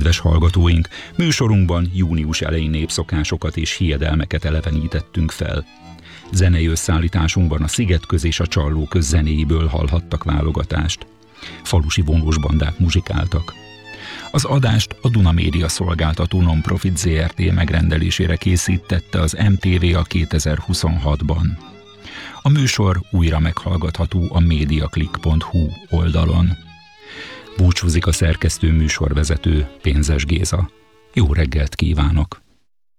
Kedves hallgatóink, műsorunkban június elején népszokásokat és hiedelmeket elevenítettünk fel. Zenei összeállításunkban a Szigetköz és a Csallóköz zenéiből hallhattak válogatást. Falusi vonós bandák muzsikáltak. Az adást a Duna Média Szolgáltató Nonprofit Zrt. Megrendelésére készítette az MTV a 2026-ban. A műsor újra meghallgatható a mediaclick.hu oldalon. Búcsúzik a szerkesztő műsorvezető, Pénzes Géza. Jó reggelt kívánok!